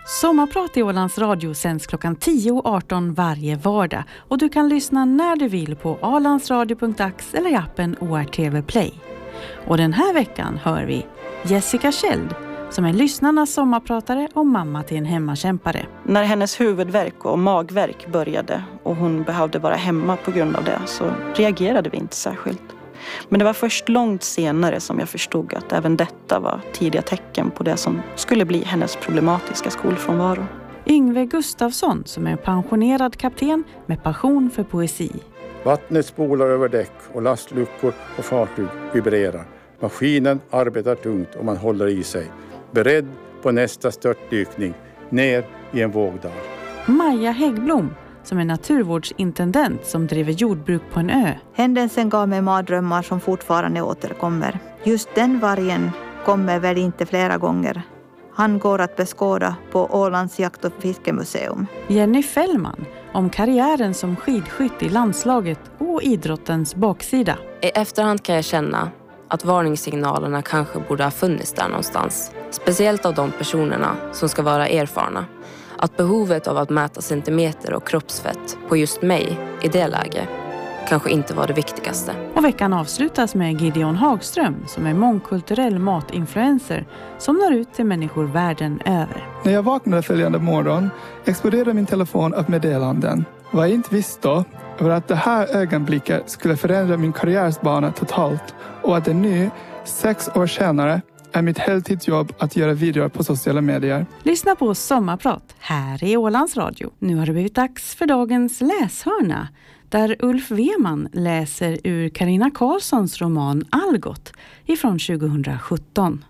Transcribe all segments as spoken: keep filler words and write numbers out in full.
Sommarprat i Ålands Radio sänds klockan tio och arton varje vardag. Och du kan lyssna när du vill på ålandsradio punkt ax eller i appen O R T V Play. Och den här veckan hör vi Jessica Kjeld som är lyssnarnas sommarpratare och mamma till en hemmakämpare. När hennes huvudvärk och magvärk började och hon behövde vara hemma på grund av det så reagerade vi inte särskilt. Men det var först långt senare som jag förstod att även detta var tidiga tecken på det som skulle bli hennes problematiska skolfrånvaro. Yngve Gustafsson som är en pensionerad kapten med passion för poesi. Vattnet spolar över däck och lastluckor och fartyg vibrerar. Maskinen arbetar tungt och man håller i sig. Beredd på nästa störtdykning ner i en vågdal. Maja Häggblom som är naturvårdsintendent som driver jordbruk på en ö. Händelsen gav mig mardrömmar som fortfarande återkommer. Just den vargen kommer väl inte flera gånger. Han går att beskåda på Ålands jakt- och fiskemuseum. Jenny Fällman om karriären som skidskytt i landslaget och idrottens baksida. I efterhand kan jag känna att varningssignalerna kanske borde ha funnits där någonstans. Speciellt av de personerna som ska vara erfarna. Att behovet av att mäta centimeter och kroppsfett på just mig i det läget kanske inte var det viktigaste. Och veckan avslutas med Gideon Hagström som är mångkulturell matinfluencer som når ut till människor världen över. När jag vaknade följande morgon exploderade min telefon av meddelanden. Vad jag inte visste då var att det här ögonblicket skulle förändra min karriärsbana totalt och att det nu, sex år senare, är mitt heltidsjobb att göra videor på sociala medier. Lyssna på Sommarprat här i Ålands Radio. Nu har det blivit dags för dagens läshörna där Ulf Weman läser ur Carina Karlssons roman Algot ifrån tjugohundrasjutton.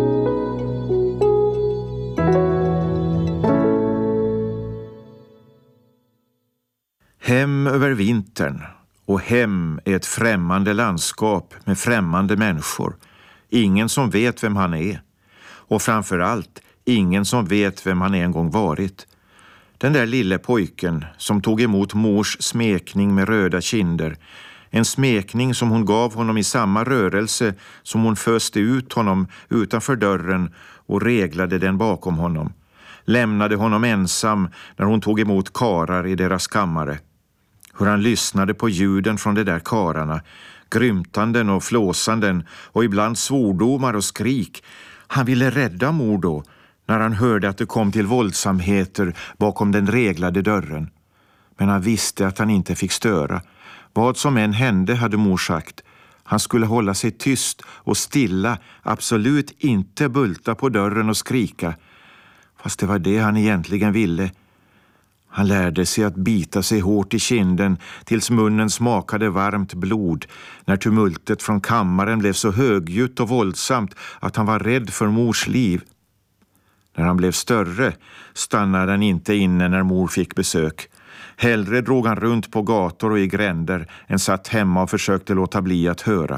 Hem över vintern, och hem är ett främmande landskap med främmande människor. Ingen som vet vem han är. Och framförallt ingen som vet vem han en gång varit. Den där lille pojken som tog emot mors smekning med röda kinder. En smekning som hon gav honom i samma rörelse som hon föste ut honom utanför dörren och reglade den bakom honom. Lämnade honom ensam när hon tog emot karar i deras kammare. Hur han lyssnade på ljuden från de där kararna. Grymtanden och flåsanden och ibland svordomar och skrik. Han ville rädda mor då när han hörde att det kom till våldsamheter bakom den reglade dörren. Men han visste att han inte fick störa. Vad som än hände hade mor sagt. Han skulle hålla sig tyst och stilla, absolut inte bulta på dörren och skrika. Fast det var det han egentligen ville. Han lärde sig att bita sig hårt i kinden tills munnen smakade varmt blod när tumultet från kammaren blev så högljutt och våldsamt att han var rädd för mors liv. När han blev större stannade han inte inne när mor fick besök. Hellre drog han runt på gator och i gränder än satt hemma och försökte låta bli att höra.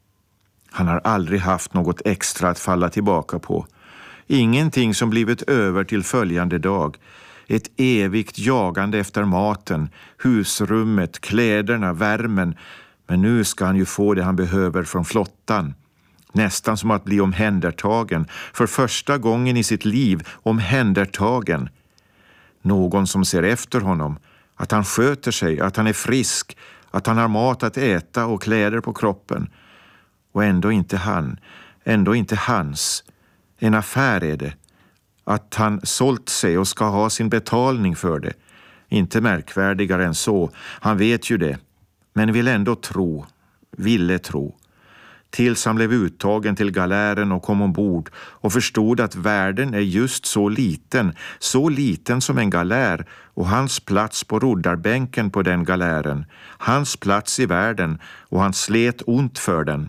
Han har aldrig haft något extra att falla tillbaka på. Ingenting som blivit över till följande dag. Ett evigt jagande efter maten, husrummet, kläderna, värmen. Men nu ska han ju få det han behöver från flottan. Nästan som att bli omhändertagen. För första gången i sitt liv omhändertagen. Någon som ser efter honom. Att han sköter sig, att han är frisk. Att han har mat att äta och kläder på kroppen. Och ändå inte han. Ändå inte hans. En affär är det. Att han sålt sig och ska ha sin betalning för det. Inte märkvärdigare än så. Han vet ju det. Men vill ändå tro. Ville tro. Tills han blev uttagen till galären och kom ombord och förstod att världen är just så liten. Så liten som en galär och hans plats på roddarbänken på den galären. Hans plats i världen och han slet ont för den.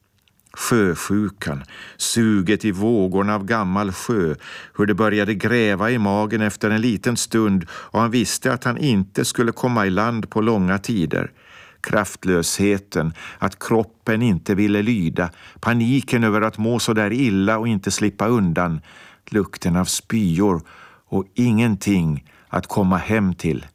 Sjösjukan, suget i vågorna av gammal sjö, hur det började gräva i magen efter en liten stund och han visste att han inte skulle komma i land på långa tider. Kraftlösheten, att kroppen inte ville lyda, paniken över att må så där illa och inte slippa undan, lukten av spyor och ingenting att komma hem till.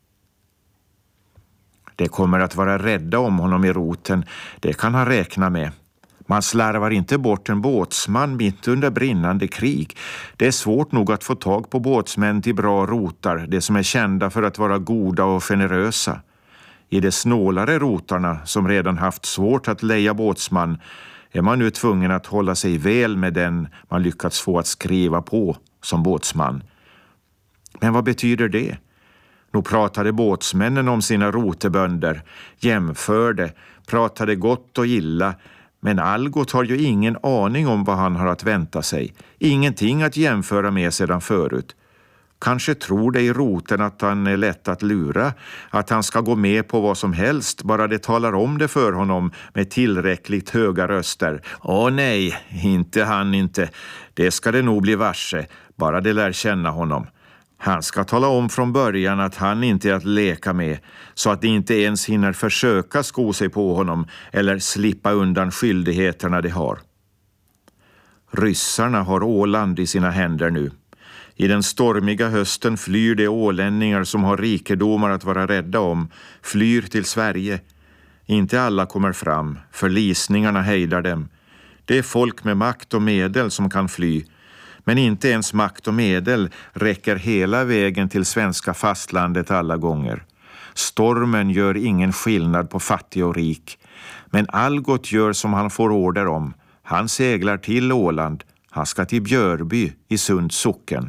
Det kommer att vara rädda om honom i roten, det kan han räkna med. Man slarvar inte bort en båtsman mitt under brinnande krig. Det är svårt nog att få tag på båtsmän till bra rotar, det som är kända för att vara goda och generösa. I de snålare rotarna, som redan haft svårt att leja båtsman, är man nu tvungen att hålla sig väl med den man lyckats få att skriva på som båtsman. Men vad betyder det? Nog pratade båtsmännen om sina rotebönder, jämförde, pratade gott och illa, men Algot har ju ingen aning om vad han har att vänta sig. Ingenting att jämföra med sedan förut. Kanske tror det i roten att han är lätt att lura, att han ska gå med på vad som helst, bara det talar om det för honom med tillräckligt höga röster. Åh nej, inte han inte. Det ska det nog bli varse, bara det lär känna honom. Han ska tala om från början att han inte är att leka med, så att de inte ens hinner försöka sko sig på honom eller slippa undan skyldigheterna de har. Ryssarna har Åland i sina händer nu. I den stormiga hösten flyr de ålänningar som har rikedomar att vara rädda om, flyr till Sverige. Inte alla kommer fram, förlisningarna hejdar dem. Det är folk med makt och medel som kan fly. Men inte ens makt och medel räcker hela vägen till svenska fastlandet alla gånger. Stormen gör ingen skillnad på fattig och rik. Men Algot gör som han får order om. Han seglar till Åland. Han ska till Björby i Sunds socken.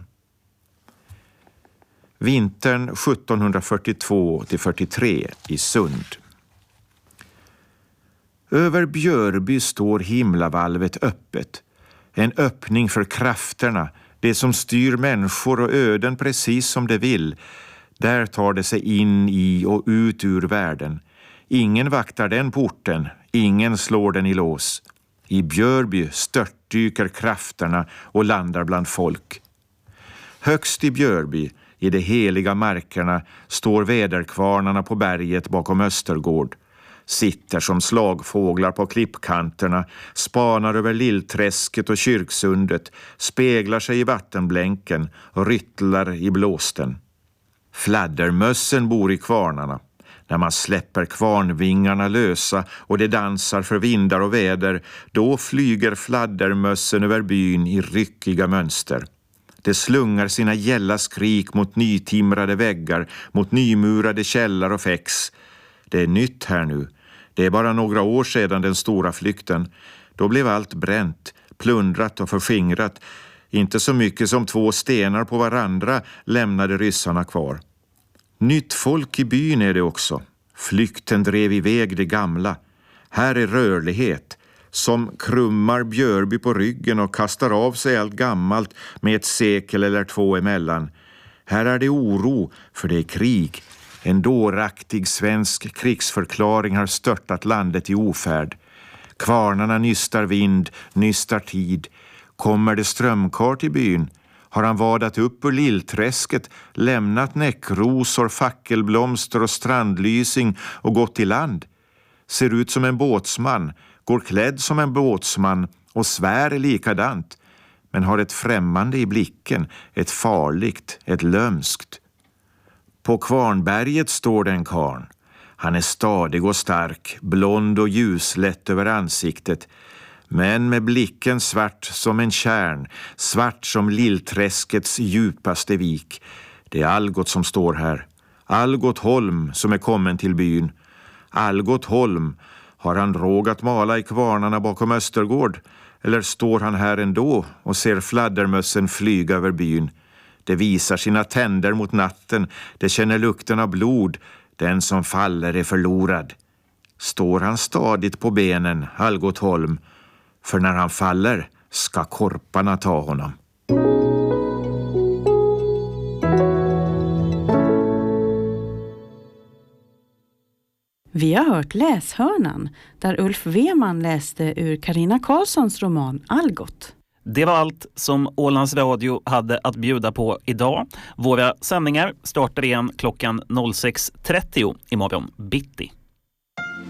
Vintern sjuttonhundrafyrtiotvå till fyrtiotre i Sund. Över Björby står himlavalvet öppet. En öppning för krafterna, det som styr människor och öden precis som det vill. Där tar det sig in i och ut ur världen. Ingen vaktar den porten, ingen slår den i lås. I Björby störtdyker krafterna och landar bland folk. Högst i Björby, i de heliga markerna, står väderkvarnarna på berget bakom Östergård. Sitter som slagfåglar på klippkanterna, spanar över Lillträsket och Kyrksundet, speglar sig i vattenblänken och ryttlar i blåsten. Fladdermössen bor i kvarnarna. När man släpper kvarnvingarna lösa och det dansar för vindar och väder, då flyger fladdermössen över byn i ryckiga mönster. Det slungar sina gälla skrik mot nytimrade väggar, mot nymurade källar och fäx. Det är nytt här nu. Det är bara några år sedan den stora flykten. Då blev allt bränt, plundrat och förskingrat. Inte så mycket som två stenar på varandra lämnade ryssarna kvar. Nytt folk i byn är det också. Flykten drev iväg det gamla. Här är rörlighet, som krummar Björby på ryggen och kastar av sig allt gammalt med ett sekel eller två emellan. Här är det oro, för det är krig. En dåraktig svensk krigsförklaring har störtat landet i ofärd. Kvarnarna nystar vind, nystar tid. Kommer det strömkar till byn? Har han vadat upp ur Lillträsket, lämnat näckrosor, fackelblomster och strandlysing och gått i land? Ser ut som en båtsman, går klädd som en båtsman och svär likadant. Men har ett främmande i blicken, ett farligt, ett lömskt. På Kvarnberget står den karn. Han är stadig och stark, blond och ljuslätt över ansiktet. Men med blicken svart som en kärn, svart som Lillträskets djupaste vik. Det är Algot som står här. Algot Holm som är kommen till byn. Algot Holm, har han råg att mala i kvarnarna bakom Östergård? Eller står han här ändå och ser fladdermössen flyga över byn? Det visar sina tänder mot natten, det känner lukten av blod. Den som faller är förlorad. Står han stadigt på benen, Algot Holm? För när han faller ska korparna ta honom. Vi har hört Läshörnan, där Ulf Weman läste ur Carina Karlssons roman Algot. Det var allt som Ålands Radio hade att bjuda på idag. Våra sändningar startar igen klockan sex trettio imorgon bitti.